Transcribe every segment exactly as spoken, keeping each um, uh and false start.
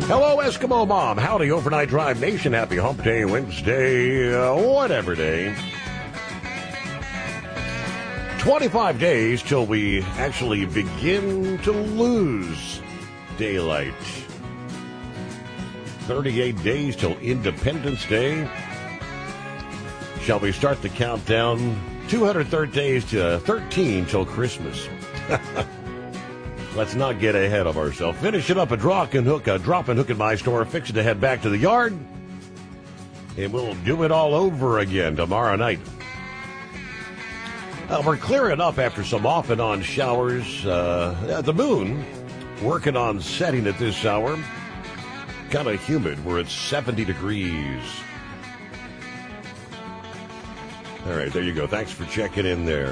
Hello, Eskimo Mom. Howdy, Overnight Drive Nation. Happy Hump Day, Wednesday, uh, whatever day. twenty-five days till we actually begin to lose daylight. thirty-eight days till Independence Day. Shall we start the countdown? two hundred third days to thirteen till Christmas. Let's not get ahead of ourselves. Finish it up a drop and hook, a drop and hook at my store. Fix it to head back to the yard. And we'll do it all over again tomorrow night. Uh, we're clearing up after some off and on showers. Uh, the moon working on setting at this hour. Kind of humid. We're at seventy degrees. All right, there you go. Thanks for checking in there.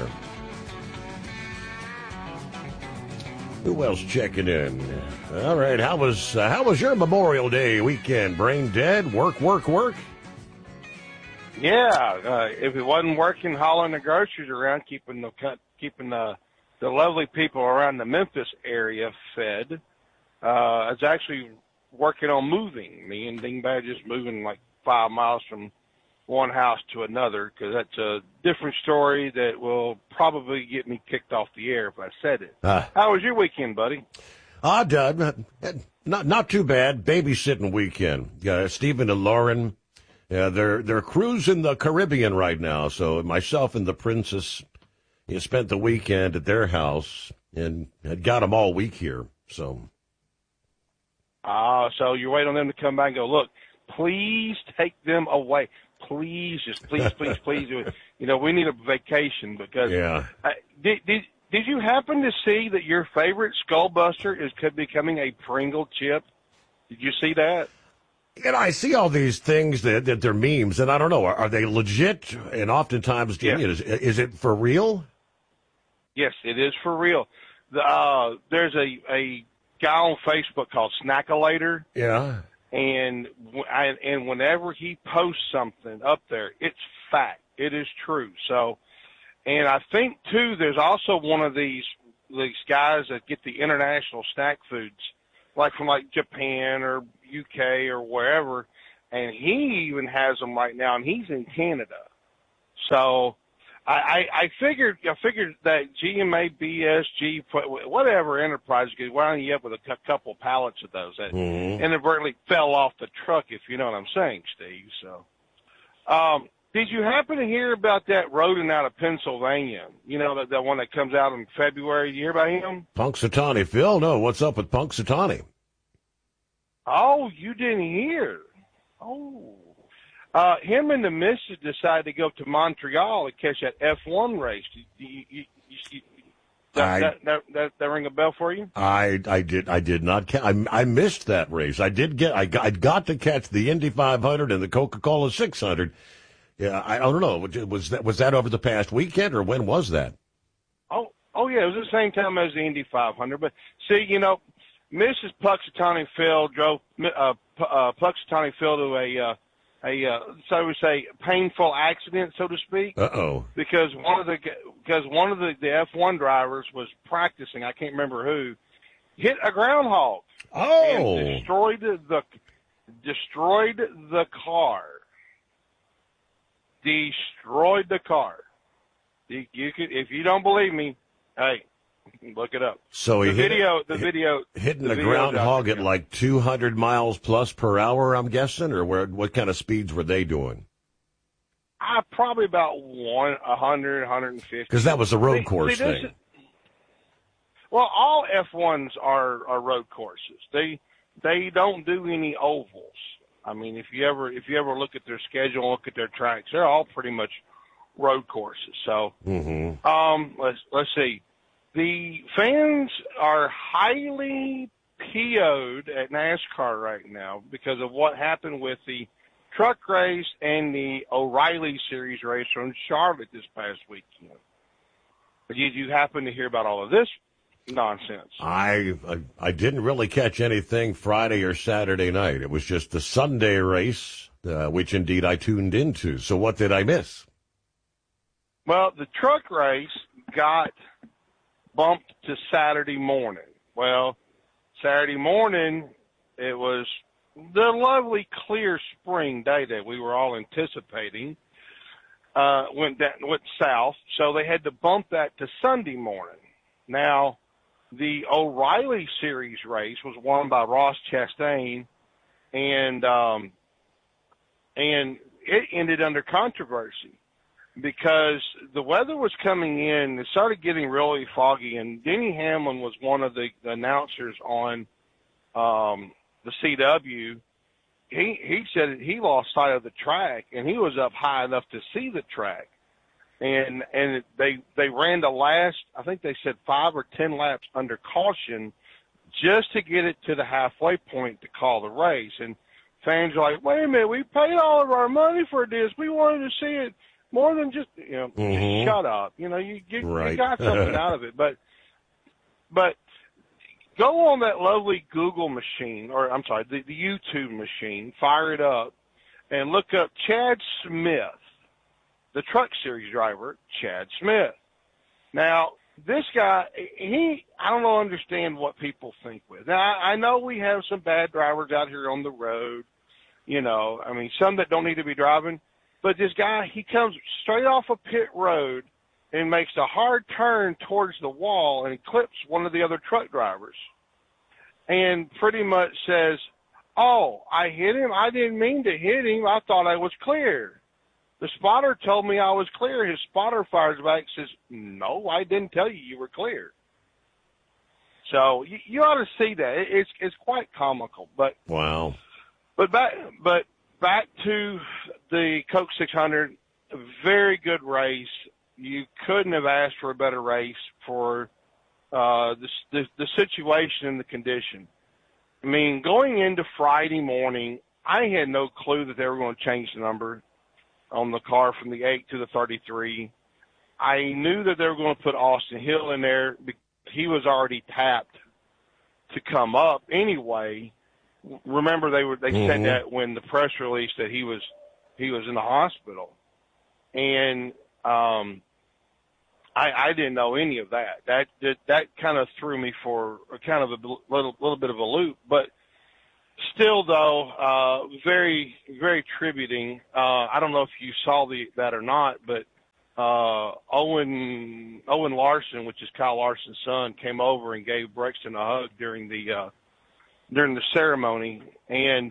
Who else checking in? All right, how was uh, how was your Memorial Day weekend? Brain dead? Work, work, work? Yeah, uh, if it wasn't working, hauling the groceries around, keeping the keeping the the lovely people around the Memphis area fed, uh, I was actually working on moving. Me and Dingbat just moving like five miles from one house to another, because that's a different story that will probably get me kicked off the air if I said it. Uh, How was your weekend, buddy? Ah, Doug, not not too bad. Babysitting weekend. Uh, Stephen and Lauren, yeah, they're they're cruising the Caribbean right now. So myself and the princess, you spent the weekend at their house and had got them all week here. So, ah, uh, so you're waiting on them to come back and go, look, please take them away. Please, just please, please, please. You know, we need a vacation because. Yeah. I, did did did you happen to see that your favorite Skullbuster is becoming a Pringle chip? Did you see that? You know, I see all these things that, that they're memes, and I don't know, are, are they legit? And oftentimes, yes. is, is it for real? Yes, it is for real. The, uh, there's a, a guy on Facebook called Snackalator. Yeah. And I, and whenever he posts something up there, it's fact. It is true. So, and I think too, there's also one of these these guys that get the international snack foods, like from like Japan or U K or wherever, and he even has them right now, and he's in Canada. So, I, I, I figured I figured that G M A, B S G, whatever enterprise could wind you up with a couple pallets of those that mm-hmm. inadvertently fell off the truck, if you know what I'm saying, Steve. So, um, did you happen to hear about that rodent out of Pennsylvania? You know, that, that one that comes out in February. Did you hear about him? Punxsutawney Phil? No, what's up with Punxsutawney? Oh, you didn't hear. Oh. Uh, him and the missus decided to go to Montreal to catch that F one race. You, you, you, you, that, I, that, that, that, that ring a bell for you? I, I did, I did not. Ca- I, I missed that race. I did get, I got, I got to catch the Indy five hundred and the Coca-Cola six hundred. Yeah, I, I don't know. Was that, was that over the past weekend or when was that? Oh, oh yeah, it was the same time as the Indy five hundred. But see, you know, Missus Punxsutawney Phil drove uh, uh, Punxsutawney Phil to a. Uh, a uh, so we say painful accident, so to speak. Uh oh. Because one of the because one of the, the F one drivers was practicing. I can't remember who hit a groundhog. Oh. And destroyed the destroyed the car. Destroyed the car. You, you could, if you don't believe me, hey, look it up. So he the hit video, it, the hit, video, hitting the a groundhog at like two hundred miles plus per hour. I'm guessing, or where? What kind of speeds were they doing? I probably about one, a hundred, a hundred and fifty. Because that was a road see, course see, thing. Is, well, all F ones are, are road courses. They they don't do any ovals. I mean, if you ever if you ever look at their schedule and look at their tracks, they're all pretty much road courses. So, mm-hmm. um, let's let's see. The fans are highly P O'd at NASCAR right now because of what happened with the truck race and the O'Reilly Series race from Charlotte this past weekend. Did you happen to hear about all of this nonsense? I, I I didn't really catch anything Friday or Saturday night. It was just the Sunday race, uh, which indeed I tuned into. So what did I miss? Well, the truck race got bumped to Saturday morning. Well, Saturday morning, it was the lovely clear spring day that we were all anticipating uh, went down, went south, so they had to bump that to Sunday morning. Now, the O'Reilly Series race was won by Ross Chastain, and um, and it ended under controversy because the weather was coming in. It started getting really foggy, and Denny Hamlin was one of the, the announcers on um, the C W. He he said he lost sight of the track, and he was up high enough to see the track. And and they they ran the last, I think they said five or ten laps under caution just to get it to the halfway point to call the race. And fans are like, wait a minute, we paid all of our money for this. We wanted to see it more than just, you know, mm-hmm. shut up. You know, you, you, right. you got something out of it. But but go on that lovely Google machine, or I'm sorry, the, the YouTube machine, fire it up, and look up Chad Smith, the Truck Series driver, Chad Smith. Now, this guy, he, I don't know, understand what people think with. Now, I, I know we have some bad drivers out here on the road, you know, I mean, some that don't need to be driving, but this guy, he comes straight off a pit road and makes a hard turn towards the wall and clips one of the other truck drivers and pretty much says, oh, I hit him. I didn't mean to hit him. I thought I was clear. The spotter told me I was clear. His spotter fires back and says, no, I didn't tell you you were clear. So you, you ought to see that. It, it's it's quite comical. But wow. But back but back to the Coke six hundred, a very good race. You couldn't have asked for a better race for uh, the, the the situation and the condition. I mean, going into Friday morning, I had no clue that they were going to change the number on the car from the eight to the thirty-three. I knew that they were going to put Austin Hill in there because he was already tapped to come up anyway. Remember, they were they mm-hmm. said that when the press release that he was he was in the hospital, and um, I, I didn't know any of that. That that, that kind of threw me for a kind of a little little bit of a loop, but. Still, though, uh, very, very tributing. Uh, I don't know if you saw the, that or not, but uh, Owen Owen Larson, which is Kyle Larson's son, came over and gave Brexton a hug during the uh, during the ceremony. And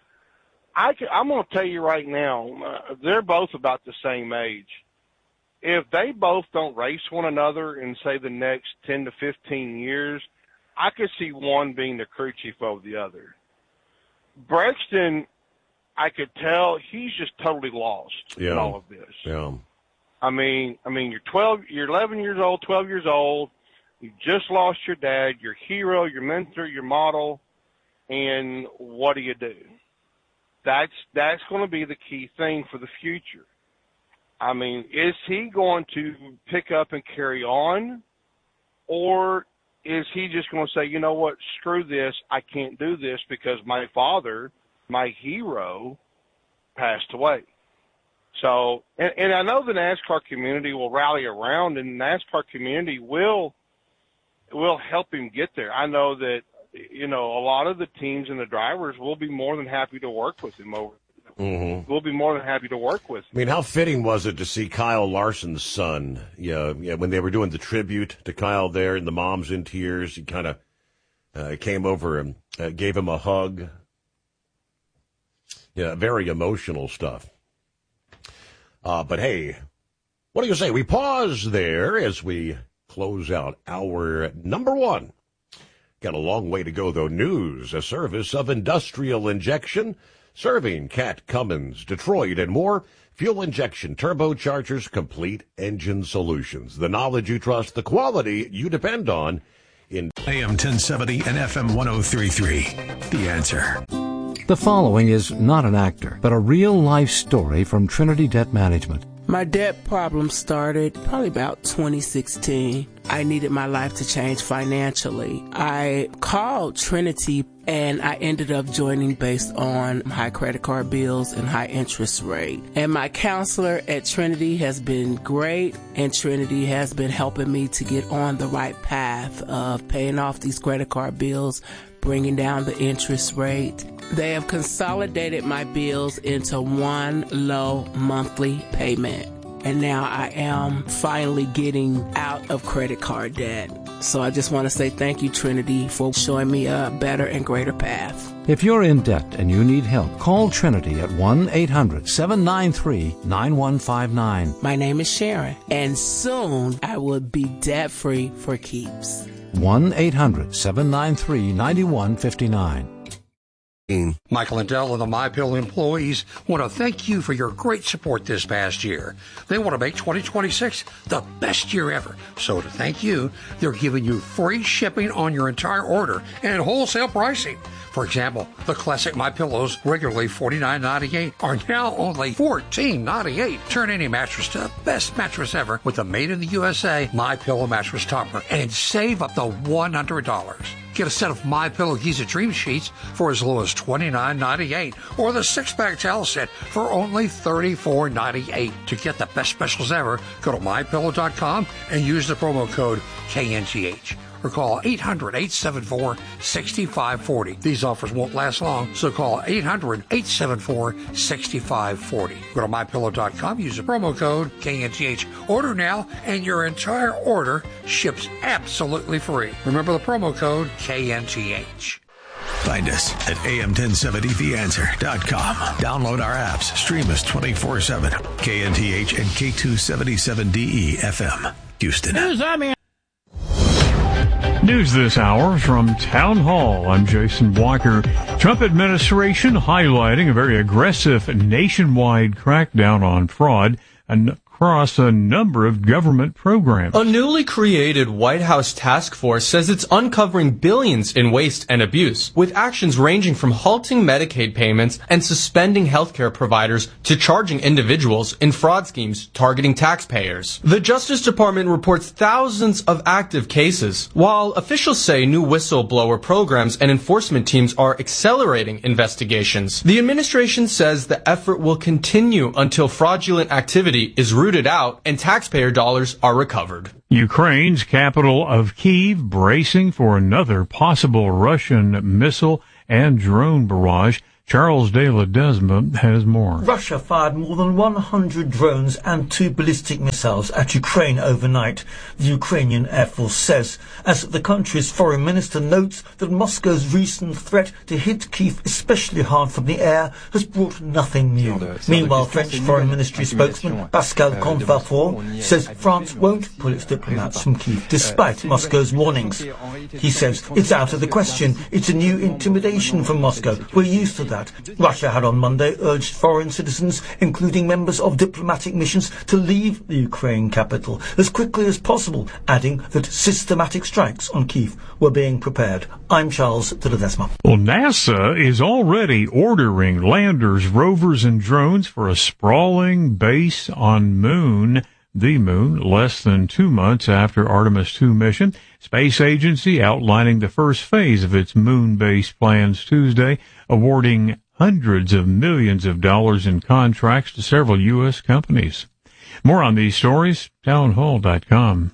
I can, I'm going to tell you right now, uh, they're both about the same age. If they both don't race one another in, say, the next ten to fifteen years, I could see one being the crew chief over the other. Brexton, I could tell he's just totally lost yeah. in all of this. Yeah. I mean, I mean, you're twelve, you're eleven years old, twelve years old. You just lost your dad, your hero, your mentor, your model, and what do you do? That's that's going to be the key thing for the future. I mean, is he going to pick up and carry on, or is he just going to say, you know what, screw this, I can't do this because my father, my hero, passed away. So, and, and I know the NASCAR community will rally around, and the NASCAR community will will help him get there. I know that, you know, a lot of the teams and the drivers will be more than happy to work with him over. Mm-hmm. We'll be more than happy to work with him. I mean, how fitting was it to see Kyle Larson's son? Yeah, yeah. When they were doing the tribute to Kyle there, and the mom's in tears, he kind of uh, came over and uh, gave him a hug. Yeah, very emotional stuff. Uh, but hey, what do you say? We pause there as we close out hour number one. Got a long way to go, though. News, a service of Industrial Injection. Serving Cat, Cummins, Detroit, and more. Fuel injection, turbochargers, complete engine solutions. The knowledge you trust, the quality you depend on. In A M ten seventy and F M one oh three point three. The Answer. The following is not an actor, but a real-life story from Trinity Debt Management. My debt problem started probably about twenty sixteen. I needed my life to change financially. I called Trinity and I ended up joining based on high credit card bills and high interest rate. And my counselor at Trinity has been great, and Trinity has been helping me to get on the right path of paying off these credit card bills, bringing down the interest rate. They have consolidated my bills into one low monthly payment. And now I am finally getting out of credit card debt. So I just want to say thank you, Trinity, for showing me a better and greater path. If you're in debt and you need help, call Trinity at one eight hundred seven nine three nine one five nine. My name is Sharon, and soon I will be debt-free for keeps. one eight hundred seven nine three nine one five nine. Michael and Dell and the MyPillow employees want to thank you for your great support this past year. They want to make twenty twenty-six the best year ever. So to thank you, they're giving you free shipping on your entire order and wholesale pricing. For example, the classic MyPillows, regularly forty-nine ninety-eight, are now only fourteen ninety-eight. Turn any mattress to the best mattress ever with the made in the U S A MyPillow mattress topper and save up to one hundred dollars. Get a set of MyPillow Giza Dream Sheets for as low as twenty-nine ninety-eight, or the six-pack towel set for only thirty-four ninety-eight. To get the best specials ever, go to my pillow dot com and use the promo code K N T H. Or call eight hundred eight seven four six five four zero. These offers won't last long, so call eight hundred eight seven four six five four zero. Go to my pillow dot com, use the promo code K N T H. Order now, and your entire order ships absolutely free. Remember the promo code K N T H. Find us at A M ten seventy the answer dot com. Download our apps. Stream us twenty-four seven. K N T H and K two seventy-seven D E F M. Houston. News, I mean. News this hour from Town Hall. I'm Jason Walker. Trump administration highlighting a very aggressive nationwide crackdown on fraud and across a number of government programs. A newly created White House task force says it's uncovering billions in waste and abuse, with actions ranging from halting Medicaid payments and suspending healthcare providers to charging individuals in fraud schemes targeting taxpayers. The Justice Department reports thousands of active cases, while officials say new whistleblower programs and enforcement teams are accelerating investigations. The administration says the effort will continue until fraudulent activity is rooted out and taxpayer dollars are recovered. Ukraine's capital of Kyiv bracing for another possible Russian missile and drone barrage. Charles De Ledesma has more. Russia fired more than one hundred drones and two ballistic missiles at Ukraine overnight, the Ukrainian Air Force says, as the country's foreign minister notes that Moscow's recent threat to hit Kyiv especially hard from the air has brought nothing new. Meanwhile, French Foreign Ministry spokesman Pascal Canfin says France won't pull its diplomats from Kyiv despite Moscow's warnings. He says it's out of the question. It's a new intimidation from Moscow. We're used to that. Russia had on Monday urged foreign citizens, including members of diplomatic missions, to leave the Ukraine capital as quickly as possible, adding that systematic strikes on Kyiv were being prepared. I'm Charles de Ledesma. Well, NASA is already ordering landers, rovers, and drones for a sprawling base on Moon. The Moon, less than two months after Artemis two mission. Space Agency outlining the first phase of its moon base plans Tuesday, awarding hundreds of millions of dollars in contracts to several U S companies. More on these stories, town hall dot com.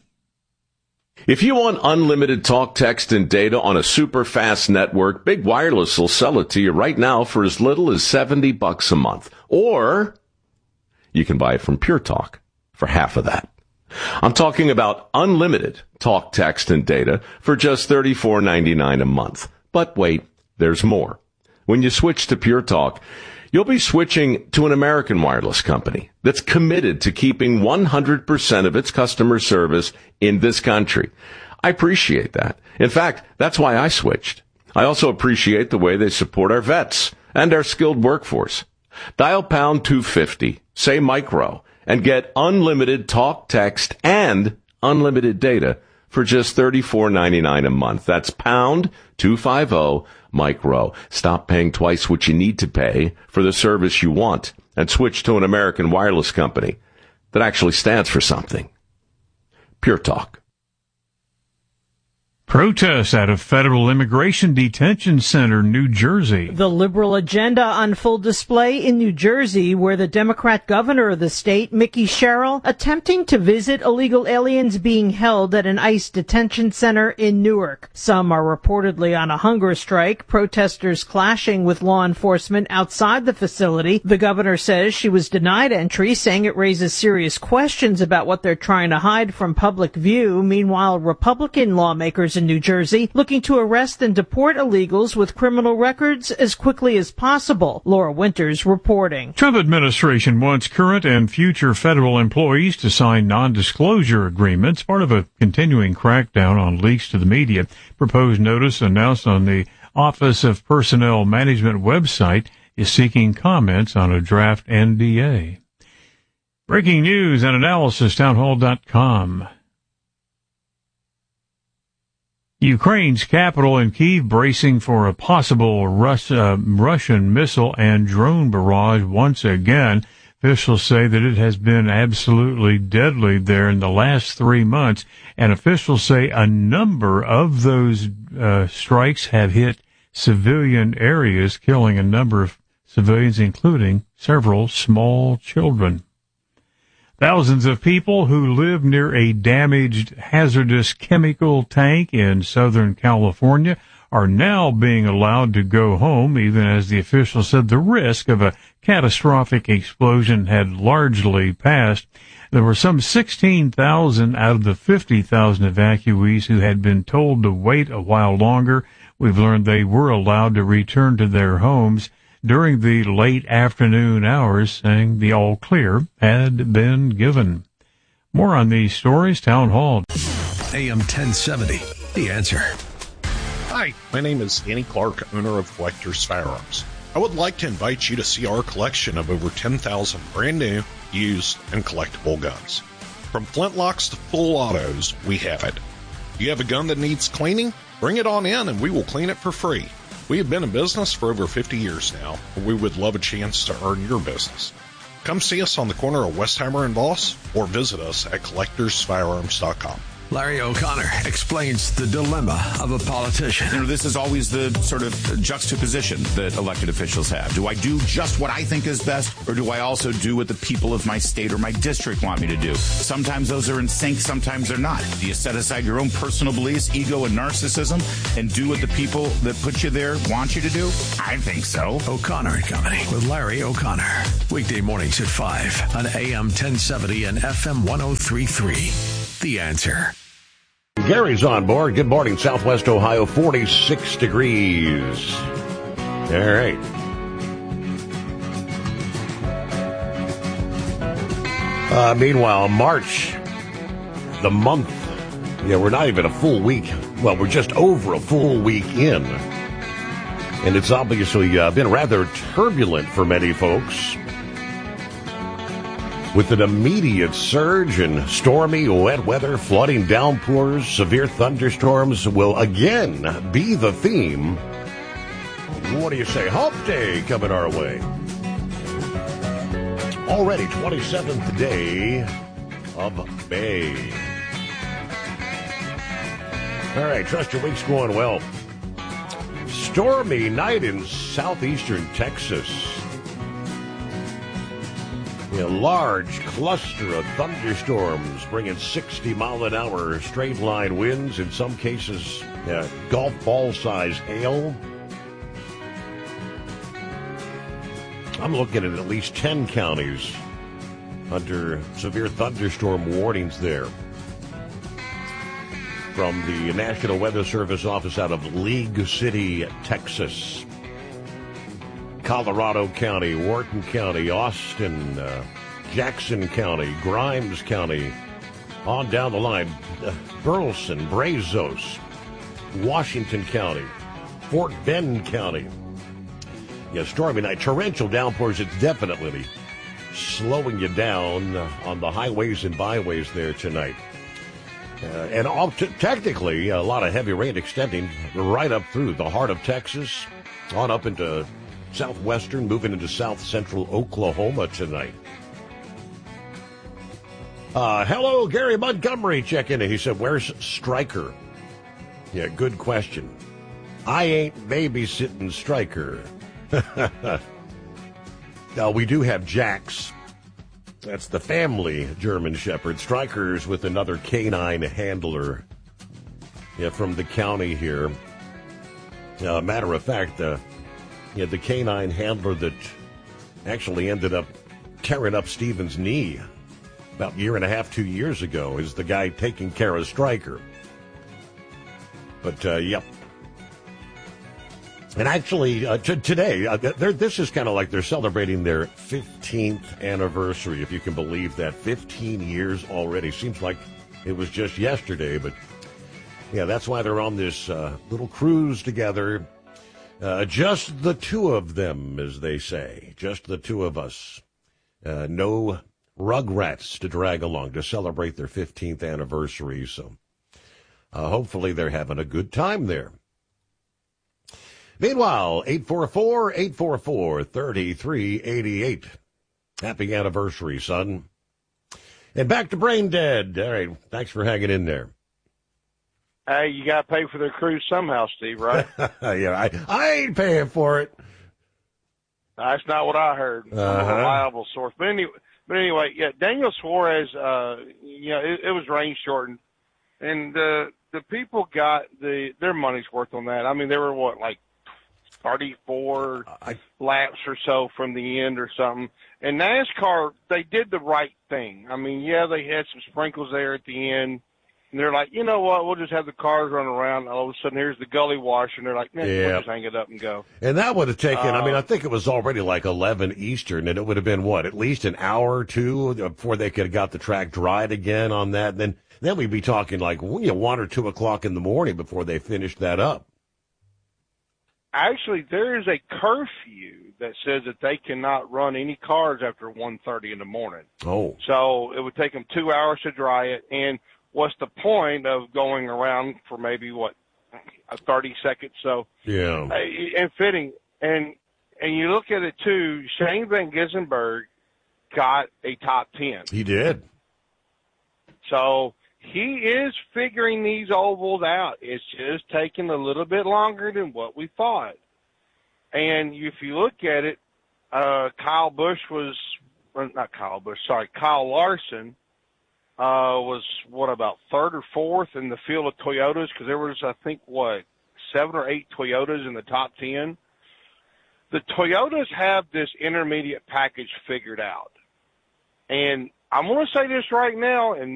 If you want unlimited talk, text, and data on a super fast network, Big Wireless will sell it to you right now for as little as seventy bucks a month. Or you can buy it from Pure Talk for half of that. I'm talking about unlimited talk, text, and data for just thirty-four ninety-nine a month. But wait, there's more. When you switch to Pure Talk, you'll be switching to an American wireless company that's committed to keeping one hundred percent of its customer service in this country. I appreciate that. In fact, that's why I switched. I also appreciate the way they support our vets and our skilled workforce. Dial pound two fifty, say micro, and get unlimited talk, text, and unlimited data for just thirty-four ninety-nine a month. That's pound two fifty micro. Stop paying twice what you need to pay for the service you want and switch to an American wireless company that actually stands for something. Pure Talk. Protests at a federal immigration detention center, New Jersey. The liberal agenda on full display in New Jersey, where the Democrat governor of the state, Mickey Sherrill, attempting to visit illegal aliens being held at an ICE detention center in Newark. Some are reportedly on a hunger strike, protesters clashing with law enforcement outside the facility. The governor says she was denied entry, saying it raises serious questions about what they're trying to hide from public view. Meanwhile, Republican lawmakers in New Jersey looking to arrest and deport illegals with criminal records as quickly as possible. Laura Winters reporting. Trump administration wants current and future federal employees to sign non-disclosure agreements, part of a continuing crackdown on leaks to the media. Proposed notice announced on the Office of Personnel Management website is seeking comments on a draft N D A. Breaking news and analysis, townhall dot com. Ukraine's capital in Kyiv bracing for a possible Rus- uh, Russian missile and drone barrage once again. Officials say that it has been absolutely deadly there in the last three months, and officials say a number of those uh, strikes have hit civilian areas, killing a number of civilians, including several small children. Thousands of people who live near a damaged hazardous chemical tank in Southern California are now being allowed to go home, even as the officials said the risk of a catastrophic explosion had largely passed. There were some sixteen thousand out of the fifty thousand evacuees who had been told to wait a while longer. We've learned they were allowed to return to their homes during the late afternoon hours, saying the all clear had been given. More on these stories, Town Hall. A M ten seventy, The Answer. Hi, my name is Danny Clark, owner of Collector's Firearms. I would like to invite you to see our collection of over ten thousand brand new, used, and collectible guns. From flintlocks to full autos, we have it. You have a gun that needs cleaning? Bring it on in and we will clean it for free. We have been in business for over fifty years now, and we would love a chance to earn your business. Come see us on the corner of Westheimer and Voss, or visit us at collectors firearms dot com. Larry O'Connor explains the dilemma of a politician. You know, this is always the sort of juxtaposition that elected officials have. Do I do just what I think is best, or do I also do what the people of my state or my district want me to do? Sometimes those are in sync, sometimes they're not. Do you set aside your own personal beliefs, ego, and narcissism, and do what the people that put you there want you to do? I think so. O'Connor and Company with Larry O'Connor. Weekday mornings at five on A M ten seventy and F M one oh three point three. The Answer. Gary's on board. Good morning, Southwest Ohio, forty-six degrees. All right. Uh, meanwhile, March, the month, yeah, we're not even a full week. Well, we're just over a full week in. And it's obviously uh, been rather turbulent for many folks, with an immediate surge in stormy, wet weather, flooding, downpours, severe thunderstorms will again be the theme. What do you say? Hump Day coming our way. Already twenty-seventh day of May. All right, trust your week's going well. Stormy night in southeastern Texas. A large cluster of thunderstorms bringing sixty mile an hour straight line winds, in some cases uh, golf ball size hail. I'm looking at at least ten counties under severe thunderstorm warnings there. From the National Weather Service office out of League City, Texas. Colorado County, Wharton County, Austin, uh, Jackson County, Grimes County, on down the line, uh, Burleson, Brazos, Washington County, Fort Bend County. Yeah, stormy night, torrential downpours. It's definitely slowing you down uh, on the highways and byways there tonight. Uh, and all t- technically, a lot of heavy rain extending right up through the heart of Texas, on up into southwestern, moving into south central Oklahoma tonight. Uh, hello, Gary Montgomery checking in. He said, where's Stryker? Yeah, good question. I ain't babysitting Stryker. Now, we do have Jax. That's the family German Shepherd. Stryker's with another canine handler, yeah, from the county here. Uh, matter of fact, uh, yeah, the canine handler that actually ended up tearing up Steven's knee about a year and a half, two years ago, is the guy taking care of Stryker. But, uh, yep. And actually, uh, t- today, uh, this is kind of like they're celebrating their fifteenth anniversary, if you can believe that. fifteen years already. Seems like it was just yesterday, but yeah, that's why they're on this uh, little cruise together. Uh, just the two of them, as they say. Just the two of us. Uh, no rugrats to drag along to celebrate their fifteenth anniversary. So uh, hopefully they're having a good time there. Meanwhile, eight four four, eight four four, three three eight eight. Happy anniversary, son. And back to Brain Dead. All right, thanks for hanging in there. Hey, you got to pay for their cruise somehow, Steve, right? Yeah, I, I ain't paying for it. That's not what I heard from Uh-huh. a reliable source. But anyway, but anyway, yeah, Daniel Suarez, uh, you know, it, it was rain shortened, and uh, the people got the their money's worth on that. I mean, they were what, like thirty-four I, laps or so from the end or something. And NASCAR, they did the right thing. I mean, yeah, they had some sprinkles there at the end. And they're like, you know what, we'll just have the cars run around. All of a sudden, here's the gully wash. And they're like, nah, Yeah. we'll just hang it up and go. And that would have taken, Uh, I mean, I think it was already like eleven Eastern, and it would have been, what, at least an hour or two before they could have got the track dried again on that. And then, then we'd be talking like, you know, one or two o'clock in the morning before they finished that up. Actually, there is a curfew that says that they cannot run any cars after one thirty in the morning. Oh. So it would take them two hours to dry it. And what's the point of going around for maybe, what, thirty seconds? So, Yeah. uh, and fitting. And and you look at it, too, Shane Van Gissenberg got a top ten. He did. So he is figuring these ovals out. It's just taking a little bit longer than what we thought. And if you look at it, uh, Kyle Busch was, well, not Kyle Busch, sorry, Kyle Larson uh, was, what, about third or fourth in the field of Toyotas? Because there was, I think, what, seven or eight Toyotas in the top ten. The Toyotas have this intermediate package figured out. And I'm going to say this right now, and